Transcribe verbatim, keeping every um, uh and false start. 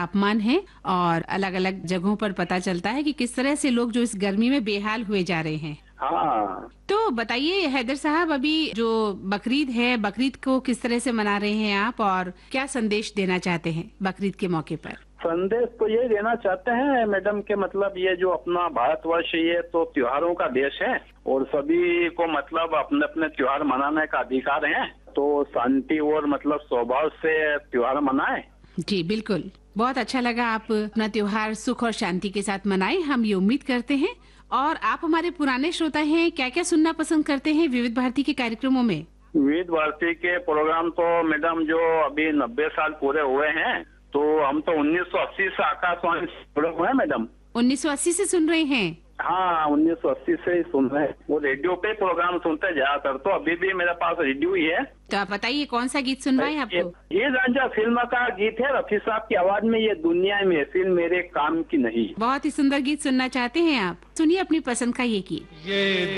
तापमान है और अलग अलग जगहों पर पता चलता है कि किस तरह से लोग जो इस गर्मी में बेहाल हुए जा रहे हैं। हाँ, तो बताइए हैदर साहब, अभी जो बकरीद है, बकरीद को किस तरह से मना रहे हैं आप और क्या संदेश देना चाहते हैं बकरीद के मौके पर? संदेश तो ये देना चाहते हैं मैडम के मतलब ये जो अपना भारतवर्ष ये तो त्योहारों का देश है और सभी को मतलब अपने अपने त्योहार मनाने का अधिकार है, तो शांति और मतलब स्वभाव से त्योहार मनाएं। जी बिल्कुल, बहुत अच्छा लगा आप अपना त्योहार सुख और शांति के साथ मनाएं, हम ये उम्मीद करते हैं। और आप हमारे पुराने श्रोता हैं, क्या क्या सुनना पसंद करते हैं विविध भारती के कार्यक्रमों में? विविध भारती के प्रोग्राम तो मैडम जो अभी नब्बे साल पूरे हुए हैं, तो हम तो उन्नीस सौ अस्सी से आकाशवाणी जुड़े हुए हैं मैडम। उन्नीस सौ अस्सी से सुन रहे हैं? हाँ, उन्नीस सौ अस्सी से ही सुन रहे हैं, वो रेडियो पे प्रोग्राम सुनते ज्यादातर, तो अभी भी मेरे पास रेडियो ही है। तो आप बताइए कौन सा गीत सुनवाएं आपको? ये, ये रांझा फिल्म का गीत है, रफी साहब की आवाज में, ये दुनिया में फिल्म मेरे काम की नहीं। बहुत ही सुंदर गीत सुनना चाहते हैं आप, सुनिए अपनी पसंद का ये गीत।